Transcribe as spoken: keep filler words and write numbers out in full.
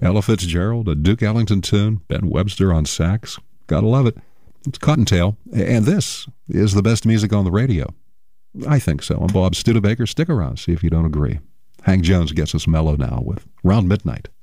Ella Fitzgerald, a Duke Ellington tune, Ben Webster on sax. Gotta love it. It's Cottontail, and this is the best music on the radio. I think so. I'm Bob Studebaker. Stick around, see if you don't agree. Hank Jones gets us mellow now with Round Midnight.